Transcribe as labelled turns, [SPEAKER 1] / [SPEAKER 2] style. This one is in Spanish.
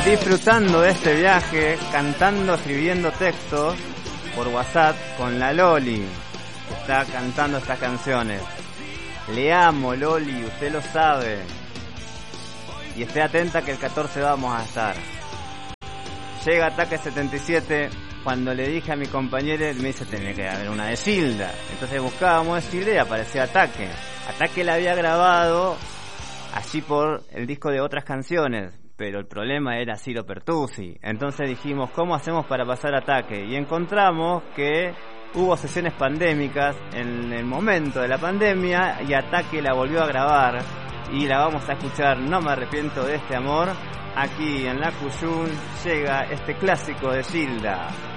[SPEAKER 1] disfrutando de este viaje, cantando, escribiendo textos por WhatsApp con la Loli, que está cantando estas canciones. Le amo, Loli, usted lo sabe. Y esté atenta que el 14 vamos a estar. Llega Ataque 77. Cuando le dije a mi compañero, él me dice, tenía que haber una de Gilda. Entonces buscábamos de Gilda y aparecía Ataque. Ataque la había grabado allí por el disco de otras canciones, pero el problema era Ciro Pertusi. Entonces dijimos, ¿cómo hacemos para pasar Ataque? Y encontramos que hubo sesiones pandémicas en el momento de la pandemia y Ataque la volvió a grabar y la vamos a escuchar. No me arrepiento de este amor. Aquí en La Cuyún llega este clásico de Gilda.